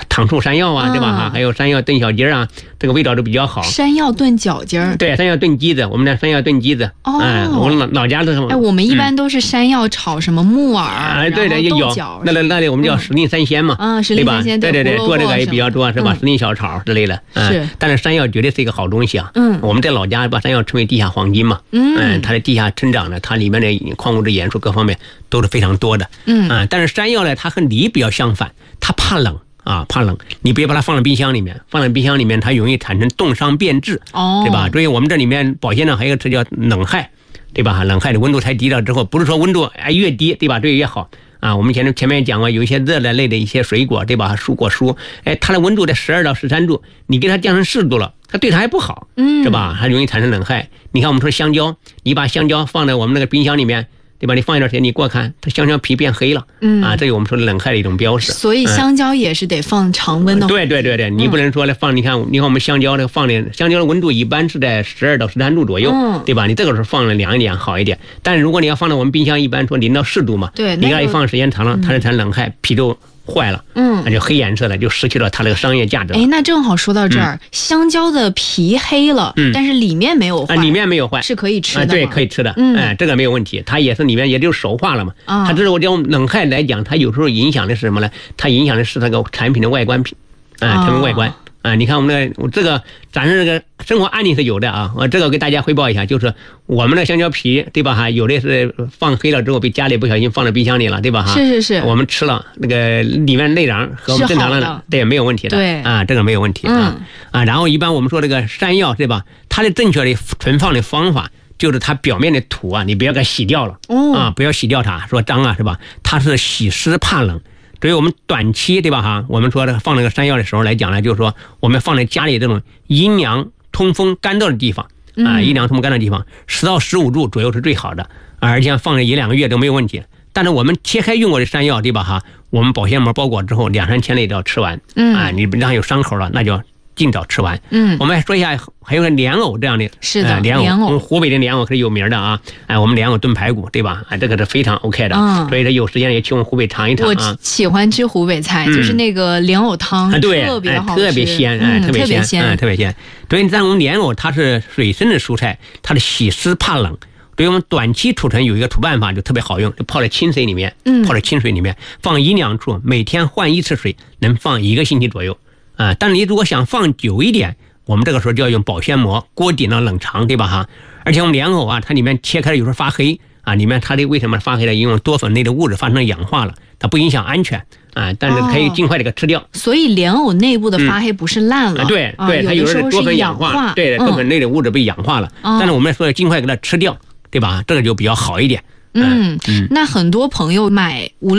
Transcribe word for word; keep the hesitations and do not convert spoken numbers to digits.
糖醋山药啊，嗯、对吧？哈，还有山药炖小鸡啊，这个味道都比较好。 山药炖小鸡儿， 对，山药炖鸡子，我们的山药炖鸡子。 哦， 嗯，我老老家的什么？ 哎，我们一般都是山药炒什么木耳， 哎、嗯，对的，有有。那那那里我们叫时令三鲜嘛， 啊，时令三鲜， 对对对，做这个也比较多，是吧？时令小炒之类的。 是， 但是山药绝对是一个好东西啊。 嗯， 我们在老家把山药称为地下黄金嘛。嗯，它的地下生长呢，它里面的矿物质、元素各方面都是非常多的。 嗯啊，但是山药呢，它和梨比较相反，它怕冷。啊，怕冷，你别把它放在冰箱里面，放在冰箱里面，它容易产生冻伤变质， 哦， 对吧？所以我们这里面保鲜呢，还有一个词叫冷害，对吧？冷害的温度太低了之后，不是说温度哎越低，对吧？对越好啊。我们前前面讲过，有一些热带类的一些水果，对吧？蔬果蔬，哎，它的温度在十二到十三度，你给它降成四度了，它对它还不好， 嗯， 是吧？还容易产生冷害。你看我们说香蕉，你把香蕉放在我们那个冰箱里面。对吧？你放一段时间，你过看，它香蕉皮变黑了，嗯啊，这是我们说的冷害的一种标识。 所以香蕉也是得放常温的。 嗯、对对对对，你不能说来放，你看，你看我们香蕉这个放的，香蕉的温度一般是在十二到十三度左右， 嗯， 对吧？你这个时候放的凉一点好一点。但是如果你要放到我们冰箱，一般说零到四度嘛， 对， 你要一放时间长了，它是产冷害，皮都坏了， 嗯， 那就黑颜色了，就失去了它这个商业价值了。 哎，那正好说到这儿，嗯、香蕉的皮黑了，嗯，但是里面没有坏， 啊，里面没有坏， 是可以吃的、 啊，对，可以吃的， 嗯， 哎，这个没有问题，它也是里面也就熟化了嘛，啊，它这是我讲冷害来讲，它有时候影响的是什么呢？它影响的是那个产品的外观品，啊，产品外观。啊啊，你看我们的我这个咱这个生活案例是有的啊，我这个给大家汇报一下，就是我们的香蕉皮，对吧？哈，有的是放黑了之后被家里不小心放在冰箱里了，对吧？哈， 是是是， 我们吃了那个里面内瓤和我们正常的，对，没有问题的， 对啊， 这个没有问题啊、 嗯、 啊。然后一般我们说这个山药，对吧？它的正确的存放的方法就是它表面的土啊，你不要给它洗掉了， 哦、 啊，不要洗掉它，说脏啊，是吧？它是喜湿怕冷。所以我们短期对吧哈，我们说的放那个山药的时候来讲呢，就是说我们放在家里这种阴凉、通风、干燥的地方啊，阴凉、通风、干燥的地方，十到十五度左右是最好的，而且放了一两个月都没有问题。但是我们切开用过的山药对吧哈，我们保鲜膜包裹之后两三天内都要吃完， 嗯啊，你让有伤口了，那就尽早吃完。 嗯， 我们来说一下，还有个莲藕这样的， 是的， 呃、莲藕， 藕，湖北的莲藕可是有名的啊。哎，我们莲藕炖排骨，对吧？哎，这个是非常 OK 的。 嗯， 所以说有时间也去我们湖北尝一尝啊。 我喜欢吃湖北菜，嗯、就是那个莲藕汤， 啊、对， 特别好吃， 哎、特别鲜，哎、 嗯， 特别鲜， 鲜， 嗯，特别鲜。所以咱我们莲藕它是水生的蔬菜，它的喜湿怕冷。所以我们短期储存有一个土办法就特别好用，就泡在清水里面， 嗯， 泡在清水里面，放阴凉处，每天换一次水，能放一个星期左右。啊，但你如果想放久一点，我们这个时候就要用保鲜膜锅底呢冷藏，对吧哈？而且我们莲藕啊，它里面切开了有时候发黑啊，里面它的为什么发黑了？因为多酚类的物质发生氧化了，它不影响安全啊，但是可以尽快的给吃掉。 哦、所以莲藕内部的发黑不是烂了， 嗯、对对，它有时候多酚氧化，对多酚类的物质被氧化了， 嗯、 但是我们说要尽快给它吃掉，对吧？这个就比较好一点。 嗯，嗯那很多朋友买无论